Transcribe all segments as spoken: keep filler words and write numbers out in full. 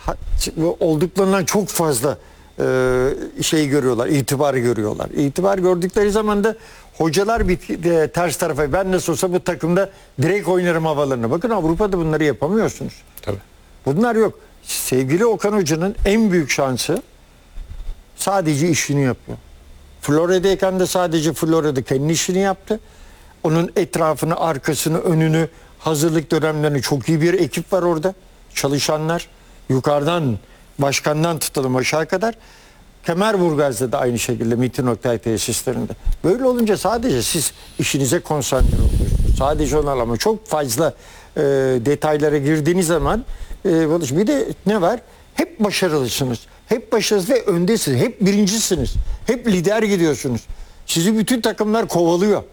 ha, olduklarından çok fazla e, şey görüyorlar, itibar görüyorlar. İtibar gördükleri zaman da hocalar bir e, ters tarafa, ben nasıl olsa bu takımda direkt oynarım havalarına. Bakın Avrupa'da bunları yapamıyorsunuz. Tabii. Bunlar yok. Sevgili Okan Hoca'nın en büyük şansı sadece işini yapıyor. Florya'dayken de sadece Florya'da kendi işini yaptı. Onun etrafını, arkasını, önünü, hazırlık dönemlerini çok iyi bir ekip var orada. Çalışanlar yukarıdan, başkandan tutalım aşağı kadar. Kemerburgaz'da da aynı şekilde Metin Oktay tesislerinde. Böyle olunca sadece siz işinize konsantre oluyorsunuz. Sadece onlar, ama çok fazla e, detaylara girdiğiniz zaman e, bir de ne var? Hep başarılısınız. Hep başarısız ve öndesiniz. Hep birincisiniz. Hep lider gidiyorsunuz. Sizi bütün takımlar kovalıyor.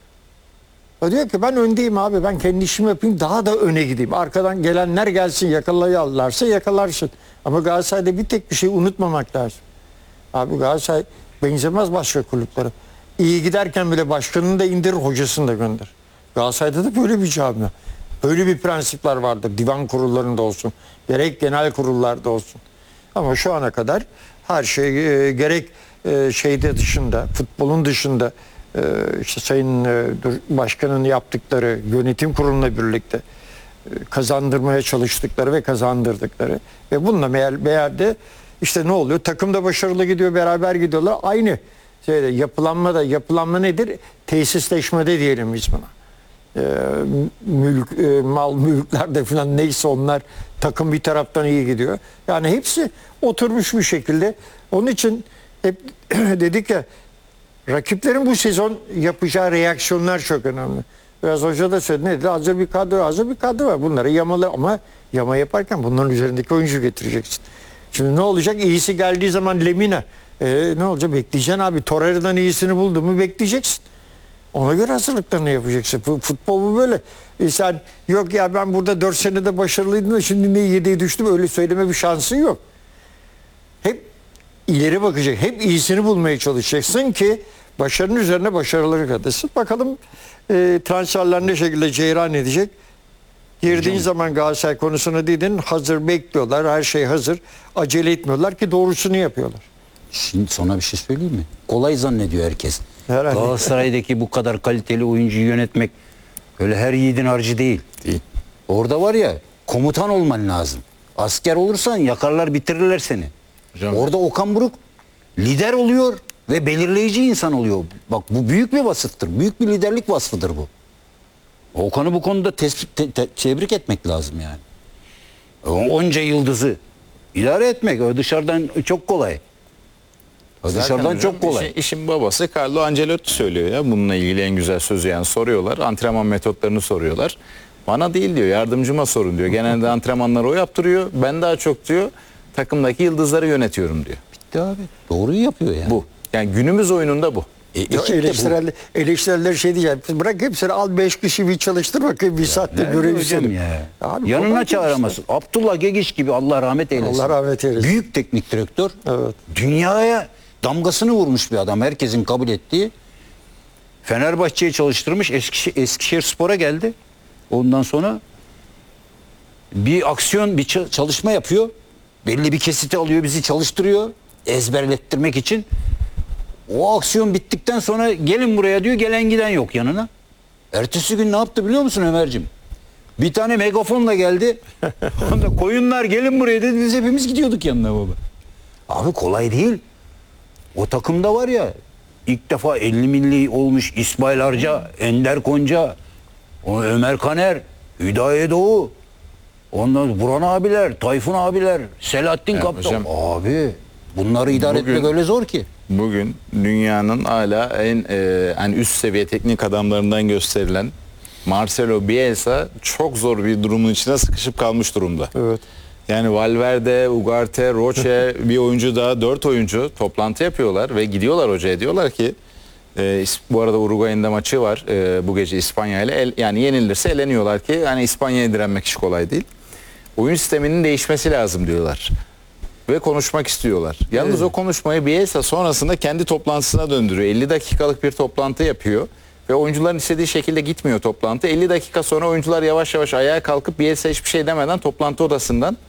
O diyor ki ben öndeyim abi, ben kendi işimi yapayım, daha da öne gideyim. Arkadan gelenler gelsin, yakalayarlarsa yakalarsın. Ama Galatasaray'da bir tek bir şey unutmamak lazım. Abi Galatasaray benzemez başka kulüplere. İyi giderken bile başkanını da indirir, hocasını da gönderir. Galatasaray'da da böyle bir camia. Böyle bir prensipler vardır. Divan kurullarında olsun, gerek genel kurullarda olsun. Ama şu ana kadar her şey e, gerek e, şeyde dışında, futbolun dışında e, işte Sayın e, Başkan'ın yaptıkları, yönetim kuruluna birlikte e, kazandırmaya çalıştıkları ve kazandırdıkları ve bununla meğer, meğer de işte ne oluyor? Takım da başarılı gidiyor, beraber gidiyorlar. Aynı şeyde yapılanma da, yapılanma nedir? Tesisleşmede diyelim biz buna. Ee, mülk, e, mal mülklerde falan neyse onlar, takım bir taraftan iyi gidiyor. Yani hepsi oturmuş bir şekilde. Onun için hep dedik ya, rakiplerin bu sezon yapacağı reaksiyonlar çok önemli. Biraz hoca da söyledi, ne dedi? Hazır bir kadro, hazır bir kadro var. Bunları yamalı, ama yama yaparken bunların üzerindeki oyuncu getireceksin. Şimdi ne olacak? İyisi geldiği zaman Lemina. Ee, ne olacak? Bekleyeceksin abi. Torreira'dan iyisini buldun mu bekleyeceksin. Ona göre hazırlıklarını yapacaksın. Futbol bu böyle. E sen yok ya ben burada dört senede başarılıydım da şimdi niye yediye düştüm, öyle söyleme bir şansın yok. Hep ileri bakacak. Hep iyisini bulmaya çalışacaksın ki başarının üzerine başarıları katırsın. Bakalım e, transferler ne şekilde cereyan edecek. Girdiğin Hocam, zaman Galatasaray konusuna dedin, hazır bekliyorlar, her şey hazır. Acele etmiyorlar ki doğrusunu yapıyorlar. Şimdi sana bir şey söyleyeyim mi? Kolay zannediyor herkes. Herhalde. Galatasaray'daki bu kadar kaliteli oyuncuyu yönetmek öyle her yiğidin harcı değil. Değil. Orada var ya, komutan olman lazım. Asker olursan yakarlar, bitirirler seni. Hocam, orada Okan Buruk lider oluyor ve belirleyici insan oluyor. Bak bu büyük bir vasıftır. Büyük bir liderlik vasfıdır bu. Okan'ı bu konuda tespit, te, te, tebrik etmek lazım yani. Onca yıldızı idare etmek o dışarıdan çok kolay. O dışarıdan çok kolay. Işin, işin babası Carlo Ancelotti söylüyor ya bununla ilgili en güzel sözü, yani soruyorlar. Antrenman metotlarını soruyorlar. Bana değil diyor, yardımcıma sorun diyor. Genelde antrenmanları o yaptırıyor. Ben daha çok diyor takımdaki yıldızları yönetiyorum diyor. Bitti abi. Doğruyu yapıyor yani. Bu. Yani günümüz oyununda bu. E, eleştirel, eleştiriler şey diyeceğim. Bırak hepsini al, beş kişi bir çalıştır bakayım, bir saatte görebilsin. Ya. Abi, yanına çağıramazsın. Işte. Abdullah Gegiç gibi, Allah rahmet eylesin. Allah rahmet eylesin. Büyük teknik direktör. Evet. Dünyaya damgasını vurmuş bir adam. Herkesin kabul ettiği. Fenerbahçe'yi çalıştırmış. Eskişehir, Eskişehir Spor'a geldi. Ondan sonra bir aksiyon, bir çalışma yapıyor. Belli bir kesiti alıyor, bizi çalıştırıyor. Ezberlettirmek için. O aksiyon bittikten sonra gelin buraya diyor, gelen giden yok yanına. Ertesi gün ne yaptı biliyor musun Ömerciğim? Bir tane megafonla geldi. Onda koyunlar gelin buraya dedi, biz hepimiz gidiyorduk yanına baba. Abi kolay değil. O takımda var ya, ilk defa elli milli olmuş İsmail Arca, Ender Konca, Ömer Kaner, Hüdaye Doğu, ondan Burhan abiler, Tayfun abiler, Selahattin evet, Kaptan. Hocam, abi bunları idare bugün, etmek öyle zor ki. Bugün dünyanın hala en e, yani üst seviye teknik adamlarından gösterilen Marcelo Bielsa çok zor bir durumun içine sıkışıp kalmış durumda. Evet. Yani Valverde, Ugarte, Roche bir oyuncu daha, dört oyuncu toplantı yapıyorlar ve gidiyorlar hocaya, diyorlar ki e, bu arada Uruguay'ın da maçı var e, bu gece İspanya ile, el, yani yenilirse eleniyorlar ki yani İspanya'ya direnmek hiç kolay değil. Oyun sisteminin değişmesi lazım diyorlar. Ve konuşmak istiyorlar. Yalnız evet, o konuşmayı Bielsa sonrasında kendi toplantısına döndürüyor. elli dakikalık bir toplantı yapıyor. Ve oyuncuların istediği şekilde gitmiyor toplantı. elli dakika sonra oyuncular yavaş yavaş ayağa kalkıp Bielsa hiçbir şey demeden toplantı odasından